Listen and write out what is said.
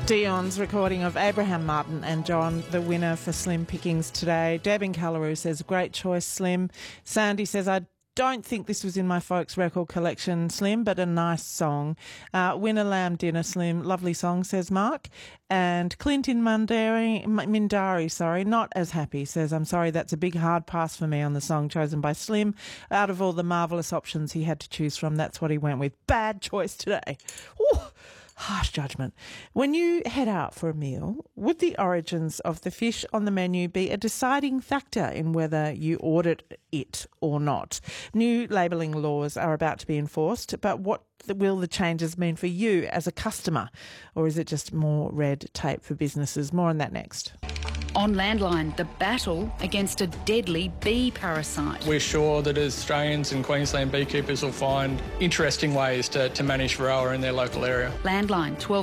Dion's recording of Abraham Martin and John, the winner for Slim Pickings today. Deb in Callaroo says, great choice, Slim. Sandy says, I don't think this was in my folks' record collection, Slim, but a nice song. Winner Lamb Dinner, Slim. Lovely song, says Mark. And Clint in Mindari, not as happy, says, I'm sorry, that's a big hard pass for me on the song chosen by Slim. Out of all the marvellous options he had to choose from, that's what he went with. Bad choice today. Ooh. Harsh judgment. When you head out for a meal, would the origins of the fish on the menu be a deciding factor in whether you ordered it or not? New labelling laws are about to be enforced, but what will the changes mean for you as a customer? Or is it just more red tape for businesses? More on that next. On Landline, the battle against a deadly bee parasite. We're sure that Australians and Queensland beekeepers will find interesting ways to manage varroa in their local area. Landline 12